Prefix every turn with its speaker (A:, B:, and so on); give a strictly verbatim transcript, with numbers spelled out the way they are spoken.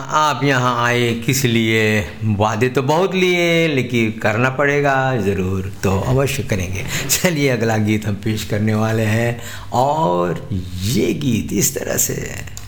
A: आप यहाँ आए किस लिए? वादे तो बहुत लिए, लेकिन करना पड़ेगा ज़रूर, तो अवश्य करेंगे। चलिए अगला गीत हम पेश करने वाले हैं, और ये गीत इस तरह से